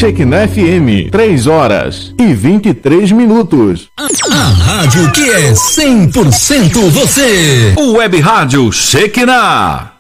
Shekinah FM, 3h23. A rádio que é 100% você. O Web Rádio Shekinah.